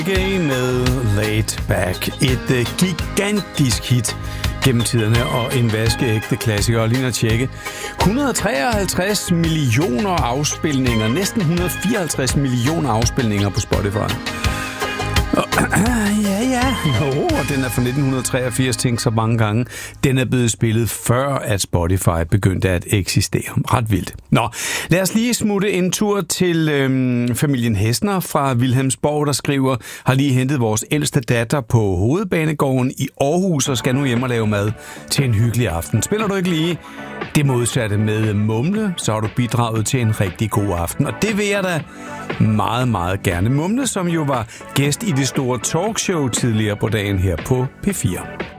Med Laid Back. Et gigantisk hit gennem tiderne og en vaskeægte klassiker. Og lige at tjekke. 153 millioner afspilninger. Næsten 154 millioner afspilninger på Spotify. Ja. Den er fra 1983, tænkt så mange gange. Den er blevet spillet før, at Spotify begyndte at eksistere. Ret vildt. Nå, lad os lige smutte en tur til familien Hessner fra Vilhelmsborg, der skriver, har lige hentet vores ældste datter på Hovedbanegården i Aarhus og skal nu hjem og lave mad til en hyggelig aften. Spiller du ikke lige det modsatte med Mumle, så har du bidraget til en rigtig god aften. Og det vil jeg da meget, meget gerne. Mumle, som jo var gæst i det store talkshow tidligere på dagen her på P4.